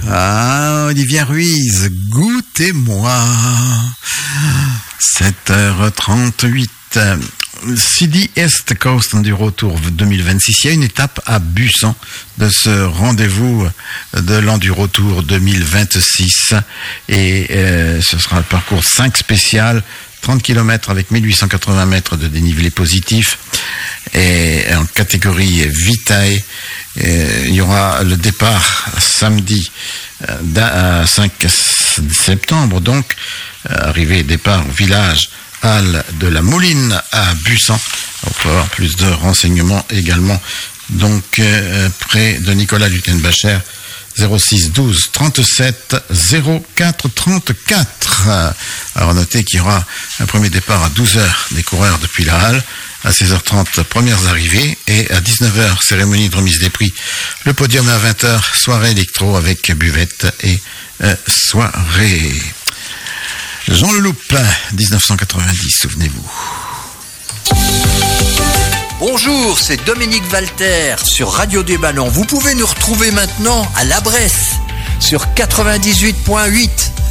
Ah, Olivia Ruiz, goûtez-moi. 7h38. Sidi East Coast Enduro Tour 2026. Il y a une étape à Bussan de ce rendez-vous de l'Enduro Tour 2026. Et ce sera le parcours 5 spécial, 30 km avec 1880 mètres de dénivelé positif. Et en catégorie Vitae, il y aura le départ samedi 5 septembre, donc arrivée départ au village Halle de la Mouline à Bussan. On peut avoir plus de renseignements également. Donc près de Nicolas Luckenbacher, 06 12 37 04 34. Alors notez qu'il y aura un premier départ à 12h des coureurs depuis la Halle, à 16h30 premières arrivées et à 19h cérémonie de remise des prix. Le podium à 20h, soirée électro avec buvette et soirée. Jean Leloup, 1990, souvenez-vous. Bonjour, c'est Dominique Walter sur Radio des Ballons. Vous pouvez nous retrouver maintenant à La Bresse sur 98.8